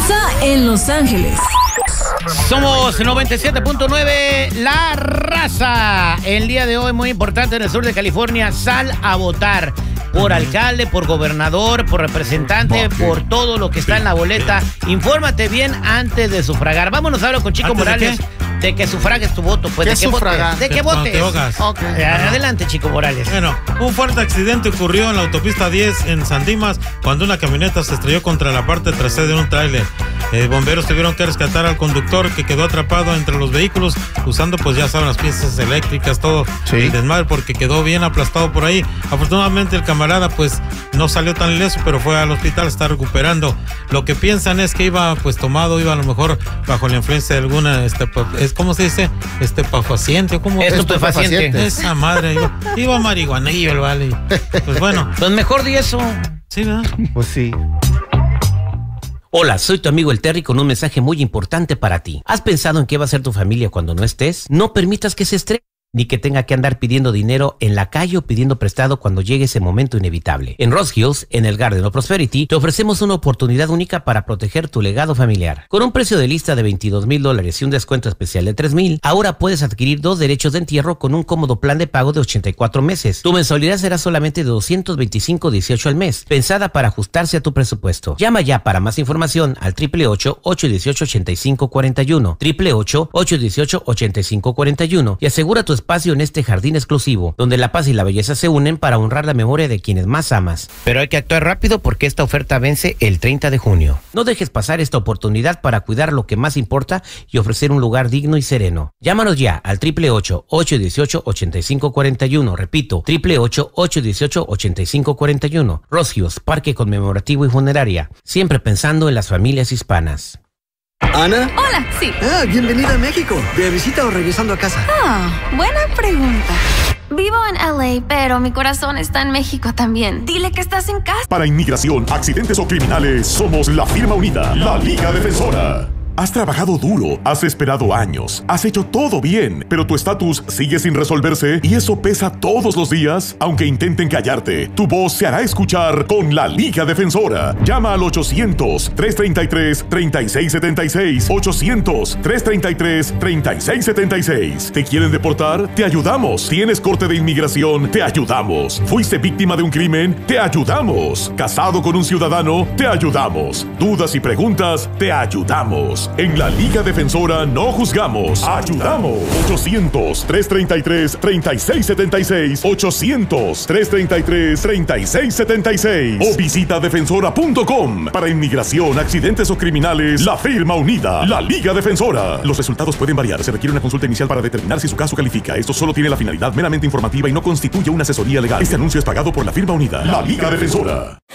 raza en Los Ángeles. Somos 97.9 La Raza. El día de hoy muy importante en el sur de California. Sal a votar por alcalde, por gobernador, por representante, por todo lo que está en la boleta. Infórmate bien antes de sufragar. Vámonos ahora con Chico Morales. De que sufragues tu voto, pues. ¿Qué sufragar? De que votes. Okay. Adelante, Chico Morales. Bueno, un fuerte accidente ocurrió en la autopista 10 en San Dimas cuando una camioneta se estrelló contra la parte trasera de un tráiler. Bomberos tuvieron que rescatar al conductor que quedó atrapado entre los vehículos usando, pues ya saben, las piezas eléctricas, todo el desmadre, porque quedó bien aplastado por ahí. Afortunadamente el camarada pues no salió tan ileso, pero fue al hospital, está recuperando. Lo que piensan es que iba pues tomado, iba a lo mejor bajo la influencia de alguna, ¿cómo se dice? Estupefaciente, ¿cómo? Estupefaciente. Esa madre, iba marihuanillo el vale. Pues bueno. Pues mejor di eso. Sí, ¿verdad? Pues sí. Hola, soy tu amigo el Terry con un mensaje muy importante para ti. ¿Has pensado en qué va a ser tu familia cuando no estés? No permitas que se estrese, ni que tenga que andar pidiendo dinero en la calle o pidiendo prestado cuando llegue ese momento inevitable. En Ross Hills, en el Garden of Prosperity, te ofrecemos una oportunidad única para proteger tu legado familiar. Con un precio de lista de $22,000 y un descuento especial de $3,000, ahora puedes adquirir 2 derechos de entierro con un cómodo plan de pago de 84 meses. Tu mensualidad será solamente de $225.18 al mes, pensada para ajustarse a tu presupuesto. Llama ya para más información al 888-818-8541, 888-818-8541 y asegura tu espacio en este jardín exclusivo, donde la paz y la belleza se unen para honrar la memoria de quienes más amas. Pero hay que actuar rápido porque esta oferta vence el 30 de junio. No dejes pasar esta oportunidad para cuidar lo que más importa y ofrecer un lugar digno y sereno. Llámanos ya al 888-818-8541. Repito, 888-818-8541. Ross Hills, Parque Conmemorativo y Funeraria. Siempre pensando en las familias hispanas. ¿Ana? Hola, sí. Bienvenida a México. ¿De visita o regresando a casa? Buena pregunta. Vivo en LA, pero mi corazón está en México también. Dile que estás en casa. Para inmigración, accidentes o criminales, somos la firma unida, la Liga Defensora. Has trabajado duro, has esperado años, has hecho todo bien, pero tu estatus sigue sin resolverse y eso pesa todos los días. Aunque intenten callarte, tu voz se hará escuchar con la Liga Defensora. Llama al 800-333-3676. 800-333-3676. ¿Te quieren deportar? Te ayudamos. ¿Tienes corte de inmigración? Te ayudamos. ¿Fuiste víctima de un crimen? Te ayudamos. ¿Casado con un ciudadano? Te ayudamos. ¿Dudas y preguntas? Te ayudamos. En la Liga Defensora no juzgamos, ayudamos. 800-333-3676. 800-333-3676. O visita defensora.com. Para inmigración, accidentes o criminales, la firma unida, la Liga Defensora. Los resultados pueden variar. Se requiere una consulta inicial para determinar si su caso califica. Esto solo tiene la finalidad meramente informativa y no constituye una asesoría legal. Este anuncio es pagado por la firma unida, la Liga Defensora.